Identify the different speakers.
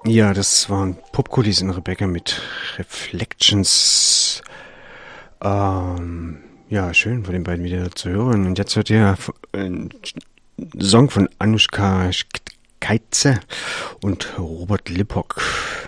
Speaker 1: Ja, das waren Popcoolis in Rebecca mit Reflections. Ja, schön von den beiden wieder zu hören. Und jetzt hört ihr einen Song von Anushka Kaitze und Robert Lippock.